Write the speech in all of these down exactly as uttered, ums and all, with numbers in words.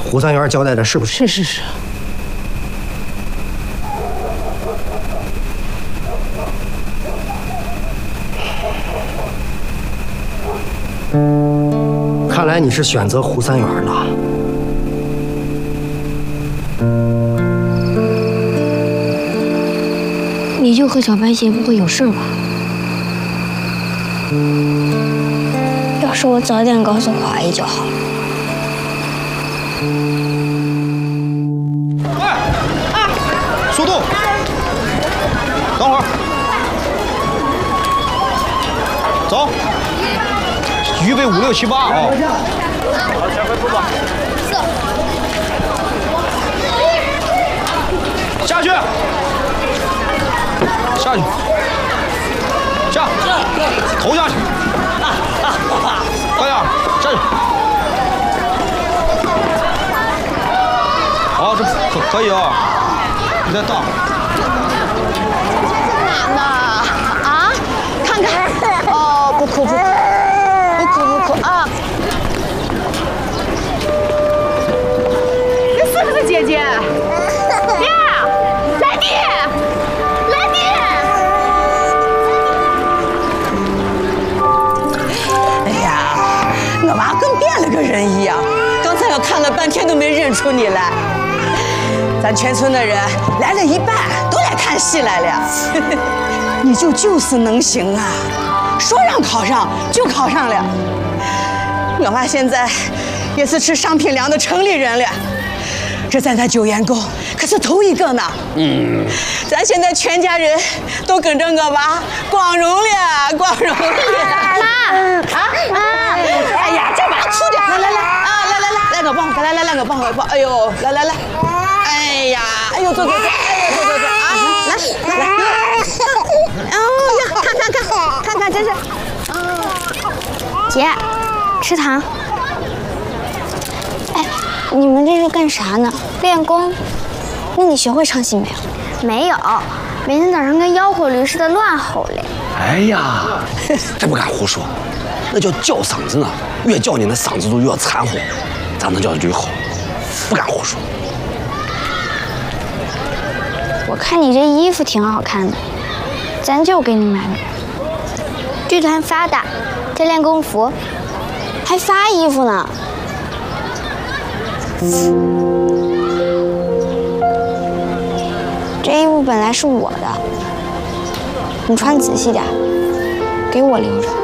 胡三元交代的是不是？ 是是是。 看来你是选择胡三元了。 你就和小白鞋不会有事吧？要是我早点告诉华姨就好了。 哎哎，速度！等会儿，走，预备五六七八啊！好，下回出发。下去。 下去，下，投下去，快点，下去。好，这可可以啊，你再倒。 哪呢？啊？看看。哦，不哭不哭，不哭不哭啊。这是不是姐姐？呀，兰迪。 我娃跟变了个人一样，刚才我看了半天都没认出你来。咱全村的人来了一半，都来看戏来了。你就就是能行啊，说让考上就考上了。我娃现在也是吃商品粮的城里人了，这在咱九眼沟可是头一个呢。嗯，咱现在全家人都跟着我娃光荣了，光荣了。妈啊妈！ 哎呀，这娃出去！来来来啊，来来来，来我抱，来来来我抱我抱，哎呦，来来来，哎呀，哎呦，坐坐坐，哎呦，坐坐坐啊，来来来，哦呀，看看看，看看，真是， 姐，吃糖。哎，你们这是干啥呢？练功。那你学会唱戏没有？没有，每天早上跟吆喝驴似的乱吼嘞。 哎呀，这不敢胡说。 那叫叫嗓子呢，越叫你那嗓子就越掺和，咋能叫驴吼？不敢胡说。 我看你这衣服挺好看的，咱就给你买的。剧团发的，这练功服，还发衣服呢。这衣服本来是我的，你穿仔细点，给我留着。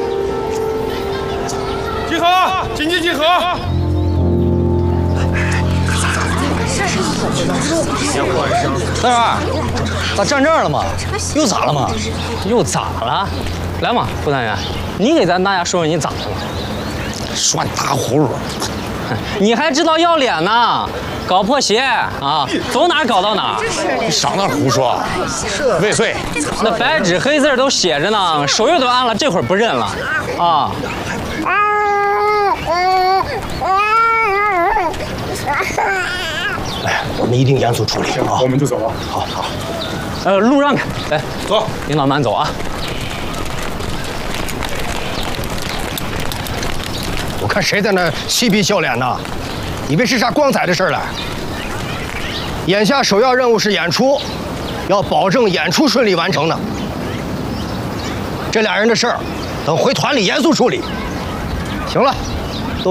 集合，紧急集合！ 大元，咋站这儿了吗？又咋了吗？又咋了？来嘛，胡探员，你给咱大家说说你咋了？ 说你大葫芦， 你还知道要脸呢？搞破鞋啊，走哪儿搞到哪儿。 你少那胡说。未遂。 那白纸黑字都写着呢，手印都按了，这会儿不认了啊？ 哎，我们一定严肃处理啊！ 我们就走了。 好好， 呃，路让开，来， 走， 领导慢走啊！ 我看谁在那嬉皮笑脸呢？以为是啥光彩的事来？眼下首要任务是演出，要保证演出顺利完成呢。这俩人的事儿，等回团里严肃处理。行了。